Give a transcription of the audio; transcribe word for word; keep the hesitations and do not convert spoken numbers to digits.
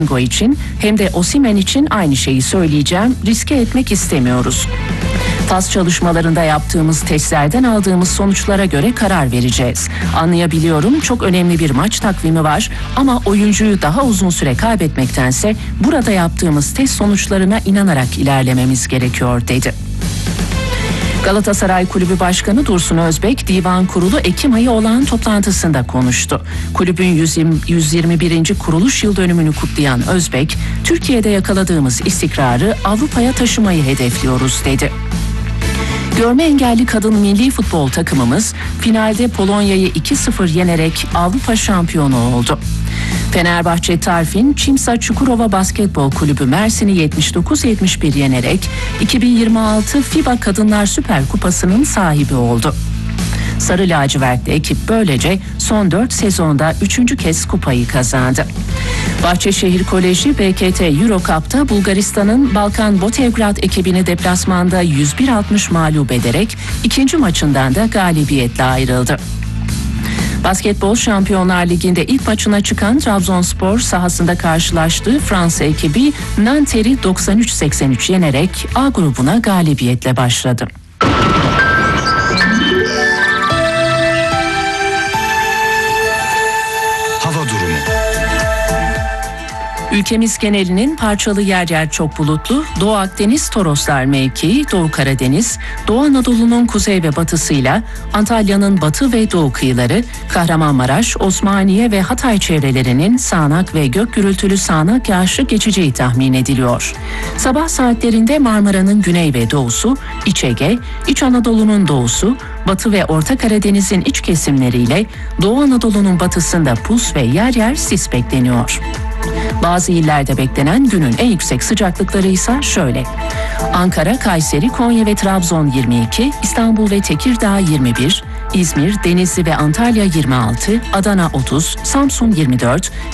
için hem de Osimhen için aynı şeyi söyleyeceğim. Riske etmek istemiyoruz. T A S çalışmalarında yaptığımız testlerden aldığımız sonuçlara göre karar vereceğiz. Anlayabiliyorum, çok önemli bir maç takvimi var ama oyuncuyu daha uzun süre kaybetmektense burada yaptığımız test sonuçlarına inanarak ilerlememiz gerekiyor dedi. Galatasaray Kulübü Başkanı Dursun Özbek, Divan Kurulu Ekim ayı olağan toplantısında konuştu. Kulübün yüz yirmi birinci kuruluş yıl dönümünü kutlayan Özbek, Türkiye'de yakaladığımız istikrarı Avrupa'ya taşımayı hedefliyoruz dedi. Görme engelli kadın milli futbol takımımız finalde Polonya'yı iki sıfır yenerek Avrupa şampiyonu oldu. Fenerbahçe Tarfin, Çimsa Çukurova Basketbol Kulübü Mersin'i yetmiş dokuz yetmiş bir yenerek iki bin yirmi altı FIBA Kadınlar Süper Kupası'nın sahibi oldu. Sarı lacivertli ekip böylece son dört sezonda üçüncü kez kupayı kazandı. Bahçeşehir Koleji B K T Euro Cup'ta Bulgaristan'ın Balkan Botevgrad ekibini deplasmanda yüz bir altmış mağlup ederek ikinci maçından da galibiyetle ayrıldı. Basketbol Şampiyonlar Ligi'nde ilk maçına çıkan Trabzonspor sahasında karşılaştığı Fransa ekibi Nanterre'i doksan üç seksen üç yenerek A grubuna galibiyetle başladı. Hava durumu. Ülkemiz genelinin parçalı yer yer çok bulutlu, Doğu Akdeniz Toroslar mevkii, Doğu Karadeniz, Doğu Anadolu'nun kuzey ve batısıyla Antalya'nın batı ve doğu kıyıları, Kahramanmaraş, Osmaniye ve Hatay çevrelerinin sağanak ve gök gürültülü sağanak yağışlı geçeceği tahmin ediliyor. Sabah saatlerinde Marmara'nın güney ve doğusu, İç Ege, İç Anadolu'nun doğusu, Batı ve Orta Karadeniz'in iç kesimleriyle Doğu Anadolu'nun batısında pus ve yer yer sis bekleniyor. Bazı illerde beklenen günün en yüksek sıcaklıkları ise şöyle: Ankara, Kayseri, Konya ve Trabzon yirmi iki, İstanbul ve Tekirdağ yirmi bir, İzmir, Denizli ve Antalya yirmi altı, Adana otuz, Samsun yirmi dört,